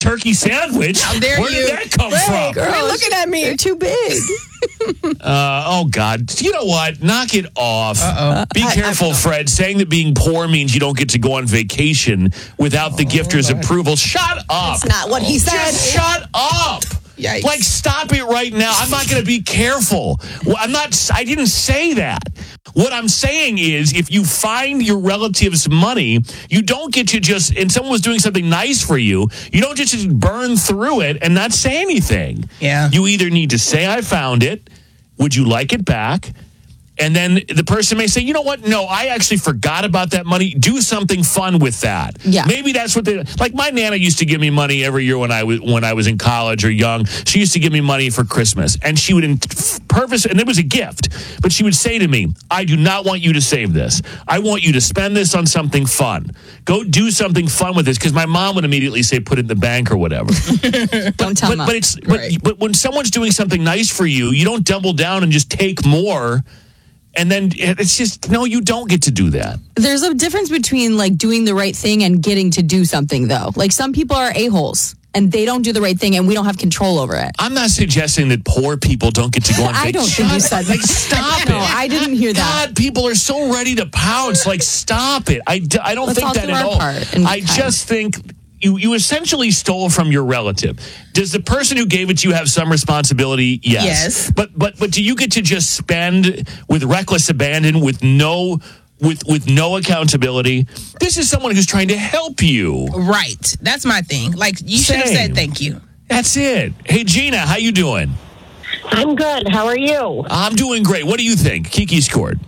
turkey sandwich. dare Where you. did that come from? Girl, you're looking at me. You're too big. Oh, God. You know what? Knock it off. Be I- careful, Fred. Saying that being poor means you don't get to go on vacation without the gifter's approval. Shut up. That's not what he said. Just shut up. Yikes. Like, stop it right now. I'm not going to be careful. Well, I didn't say that. What I'm saying is, if you find your relative's money, you don't get to just, and someone was doing something nice for you, you don't just burn through it and not say anything. Yeah. You either need to say, I found it. Would you like it back? And then the person may say, you know what? No, I actually forgot about that money. Do something fun with that. Yeah. Maybe that's what like my Nana used to give me money every year when I was in college or young. She used to give me money for Christmas, and she would and it was a gift, but she would say to me, I do not want you to save this. I want you to spend this on something fun. Go do something fun with this, because my mom would immediately say, put it in the bank or whatever. Don't tell me. But when someone's doing something nice for you, you don't double down and just take more. And then it's just, no, you don't get to do that. There's a difference between like doing the right thing and getting to do something, though. Like some people are a-holes and they don't do the right thing and we don't have control over it. I'm not suggesting that poor people don't get to go on vacation. I don't think you said that. Like, stop it. No, I didn't hear that. God, people are so ready to pounce. Like, stop it. I don't Let's all think that do at our all. part and I be kind. just think you essentially stole from your relative. Does the person who gave it to you have some responsibility? Yes. But do you get to just spend with reckless abandon with no accountability? This is someone who's trying to help you. Right. That's my thing. Like, you should have Same. said thank you. That's it. Hey, Gina, how you doing? I'm good. How are you? I'm doing great. What do you think? Kiki scored.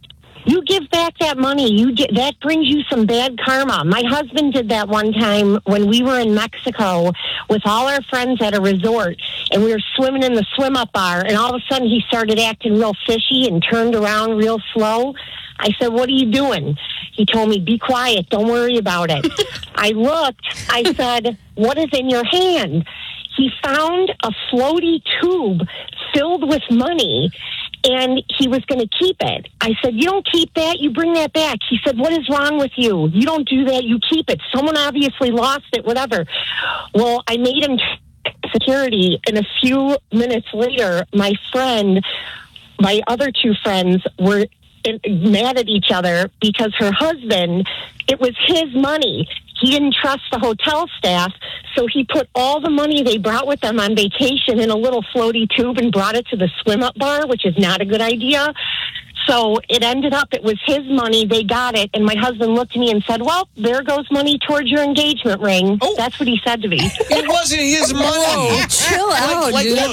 You give back that money. That brings you some bad karma. My husband did that one time when we were in Mexico with all our friends at a resort, and we were swimming in the swim-up bar, and all of a sudden he started acting real fishy and turned around real slow. I said, what are you doing? He told me, be quiet. Don't worry about it. I looked. I said, what is in your hand? He found a floaty tube filled with money, and he was going to keep it. I said, you don't keep that. You bring that back. He said, what is wrong with you? You don't do that. You keep it. Someone obviously lost it, whatever. Well, I made him security, and a few minutes later, my other two friends were mad at each other because her husband, it was his money. He didn't trust the hotel staff, so he put all the money they brought with them on vacation in a little floaty tube and brought it to the swim-up bar, which is not a good idea. So it ended up, it was his money, they got it, and my husband looked at me and said, well, there goes money towards your engagement ring. Oh. That's what he said to me. It wasn't his money. Whoa, chill out, Like, dude. look,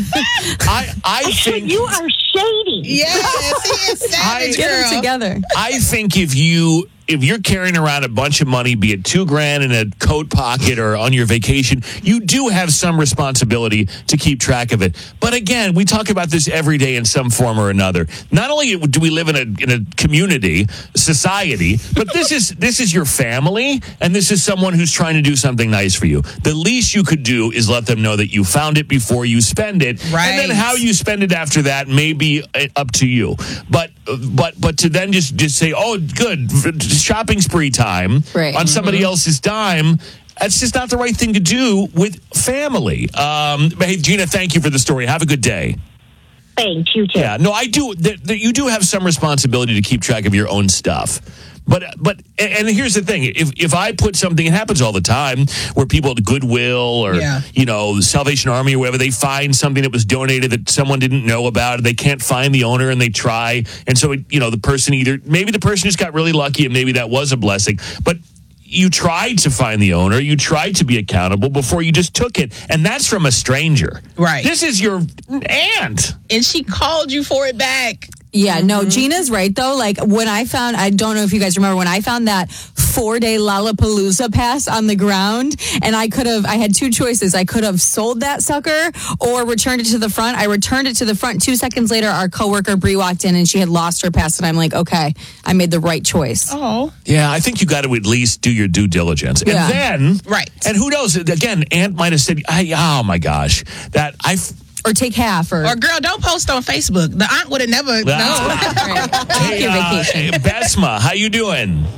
I said, think you are shady. Yes, he is savage, Get girl. them together. I think if you're carrying around a bunch of money, be it $2,000 in a coat pocket or on your vacation, you do have some responsibility to keep track of it. But again, we talk about this every day in some form or another. Not only do we live in a community, society, but this is your family, and this is someone who's trying to do something nice for you. The least you could do is let them know that you found it before you spend it, Right. and then how you spend it after that may be up to you. But to then just say, oh, good, shopping spree time Right. on somebody else's dime, that's just not the right thing to do with family. Hey, Gina, thank you for the story. Have a good day. Thanks, you too. Yeah, no, I do. You do have some responsibility to keep track of your own stuff. But here's the thing: if I put something, it happens all the time, where people at Goodwill or Salvation Army or whatever, they find something that was donated that someone didn't know about, and they can't find the owner, and they try, and so the person maybe the person just got really lucky, and maybe that was a blessing, but you tried to find the owner, you tried to be accountable before you just took it, and that's from a stranger. Right. This is your aunt. And she called you for it back. Yeah, no, Gina's right, though. Like, when I don't know if you guys remember, when I found that 4-day Lollapalooza pass on the ground, and I had two choices. I could have sold that sucker or returned it to the front. I returned it to the front. 2 seconds later, our coworker, Bree, walked in, and she had lost her pass, and I'm like, okay, I made the right choice. Oh. Yeah, I think you got to at least do your due diligence. Yeah. And then, Right. And who knows, again, Aunt might have said, oh my gosh, Or take half. Or girl, don't post on Facebook. The aunt would have never known. Take your vacation. Besma, how you doing?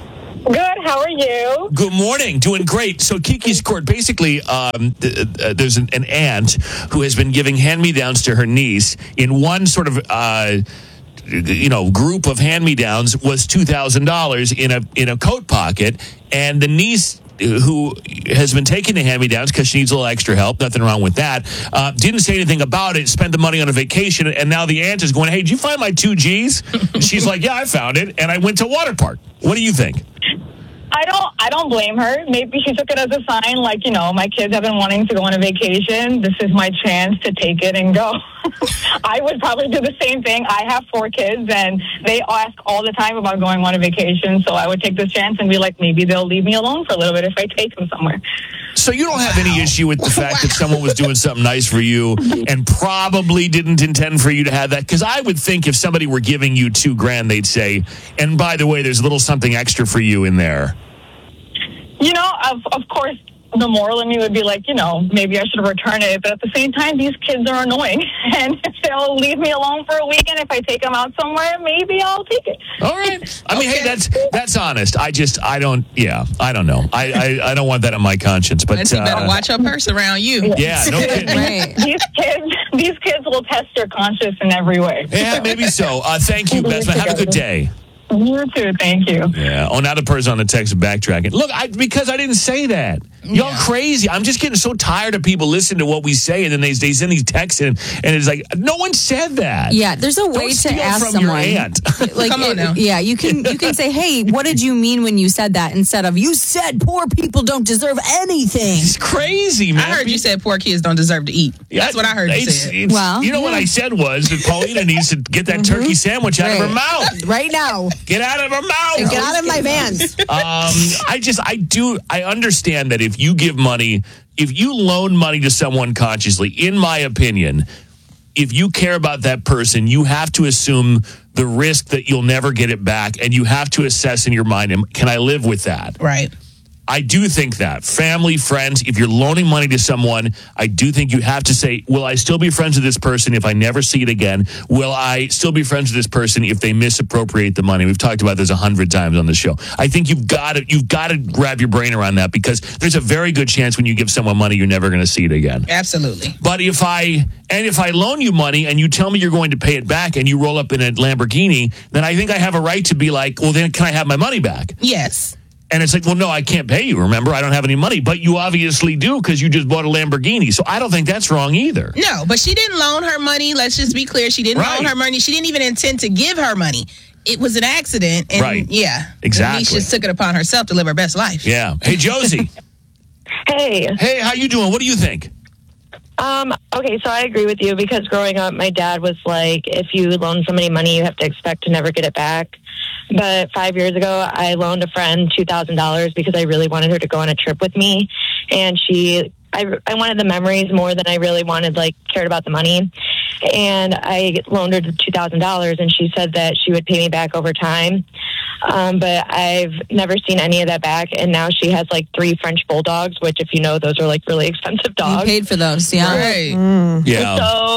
Good. How are you? Good morning. Doing great. So Kiki's Court, basically, there's an aunt who has been giving hand-me-downs to her niece. In one sort of, group of hand-me-downs was $2,000 in a coat pocket, and the niece, who has been taking the hand-me-downs because she needs a little extra help, nothing wrong with that, didn't say anything about it, spent the money on a vacation, and now the aunt is going, hey, did you find my 2 Gs? And she's like, yeah, I found it, and I went to water park. What do you think? I don't blame her. Maybe she took it as a sign, like, my kids have been wanting to go on a vacation. This is my chance to take it and go. I would probably do the same thing. I have 4 kids, and they ask all the time about going on a vacation. So I would take this chance and be like, maybe they'll leave me alone for a little bit if I take them somewhere. So you don't have any issue with the fact that someone was doing something nice for you and probably didn't intend for you to have that? Because I would think if somebody were giving you $2,000, they'd say, and by the way, there's a little something extra for you in there. Of course, the moral in me would be like, maybe I should return it. But at the same time, these kids are annoying. And if they'll leave me alone for a weekend, if I take them out somewhere, maybe I'll take it. All right. I mean, hey, that's honest. I don't know. I don't want that on my conscience. But you better watch your purse around you. Yeah, no kidding. Right. These kids will test your conscience in every way. Yeah, maybe so. Thank you, Beth. Have a good day. You too. Thank you. Yeah. Oh, now the person on the text backtracking. Look, because I didn't say that. Y'all crazy. I'm just getting so tired of people listening to what we say, and then they send these texts in, and it's like, no one said that. Yeah, there's a way Don't to steal ask from someone. Your aunt. Like, come on now. Yeah, you can say, hey, what did you mean when you said that? Instead of, you said poor people don't deserve anything. It's crazy, man. I heard you said poor kids don't deserve to eat. That's what I heard you say. Well, what I said was that Paulina needs to get that turkey sandwich out of her mouth. Right now. Get out of her mouth. Get out of my vans. I understand that if you give money, if you loan money to someone consciously, in my opinion, if you care about that person, you have to assume the risk that you'll never get it back, and you have to assess in your mind, can I live with that? Right. I do think that. Family, friends, if you're loaning money to someone, I do think you have to say, will I still be friends with this person if I never see it again? Will I still be friends with this person if they misappropriate the money? We've talked about this 100 times on the show. I think you've got to grab your brain around that, because there's a very good chance when you give someone money, you're never going to see it again. Absolutely. But if I loan you money and you tell me you're going to pay it back and you roll up in a Lamborghini, then I think I have a right to be like, well, then can I have my money back? Yes. And it's like, well, no, I can't pay you. Remember, I don't have any money. But you obviously do, because you just bought a Lamborghini. So I don't think that's wrong either. No, but she didn't loan her money. Let's just be clear. She didn't loan her money. She didn't even intend to give her money. It was an accident. And yeah. Exactly. She just took it upon herself to live her best life. Yeah. Hey, Josie. Hey. Hey, how you doing? What do you think? Okay, so I agree with you, because growing up, my dad was like, if you loan somebody money, you have to expect to never get it back. But 5 years ago, I loaned a friend $2,000 because I really wanted her to go on a trip with me. And I wanted the memories more than I really cared about the money. And I loaned her $2,000, and she said that she would pay me back over time. But I've never seen any of that back. And now she has 3 French bulldogs, which, if you know, those are really expensive dogs. You paid for those, yeah. Right. Yeah. So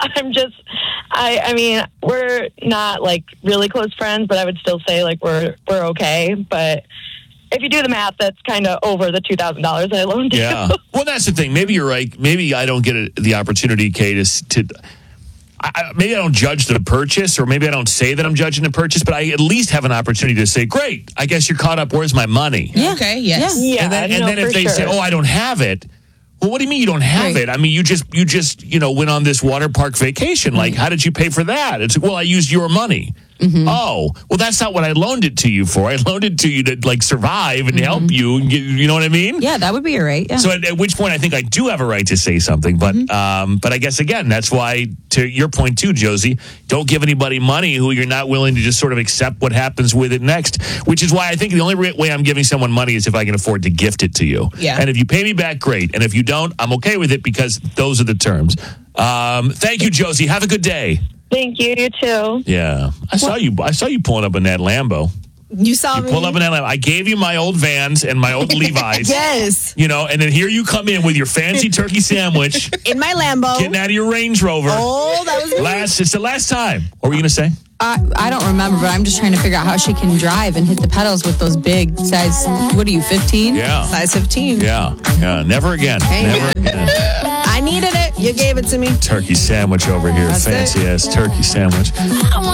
I mean, we're not really close friends, but I would still say we're okay. But if you do the math, that's kind of over the $2,000 I loaned you. Yeah. Well, that's the thing. Maybe you're right. Maybe I don't get the opportunity, Kay, maybe I don't judge the purchase, or maybe I don't say that I'm judging the purchase, but I at least have an opportunity to say, great, I guess you're caught up. Where's my money? Yeah. Okay, yes. Yeah, and then if they say, oh, I don't have it, well, what do you mean you don't have it? I mean, you just went on this water park vacation. How did you pay for that? It's well, I used your money. Mm-hmm. Oh, well, that's not what I loaned it to you for. I loaned it to you to survive and help you. You know what I mean? Yeah, that would be your right. Yeah. So at which point I think I do have a right to say something. But but I guess, again, that's why, to your point too, Josie, don't give anybody money who you're not willing to just sort of accept what happens with it next, which is why I think the only way I'm giving someone money is if I can afford to gift it to you. Yeah. And if you pay me back, great. And if you don't, I'm okay with it, because those are the terms. Thank you, Josie. Have a good day. Thank you. You too. Yeah. I saw you pulling up in that Lambo. You saw me. Pull up in that Lambo. I gave you my old Vans and my old Levi's. Yes. And then here you come in with your fancy turkey sandwich. In my Lambo. Getting out of your Range Rover. Oh, that was It's the last time. What were you going to say? I don't remember, but I'm just trying to figure out how she can drive and hit the pedals with those big size. What are you, 15? Yeah. Size 15. Yeah. Never again. Never again. I needed it. You gave it to me. Turkey sandwich over here. That's Fancy ass turkey sandwich.